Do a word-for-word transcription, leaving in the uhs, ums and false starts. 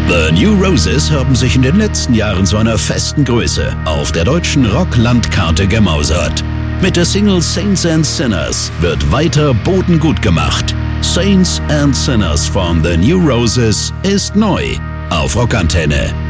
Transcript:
The New Roses haben sich in den letzten Jahren zu einer festen Größe auf der deutschen Rock-Landkarte gemausert. Mit der Single Saints and Sinners wird weiter Boden gut gemacht. Saints and Sinners von The New Roses ist neu auf Rockantenne.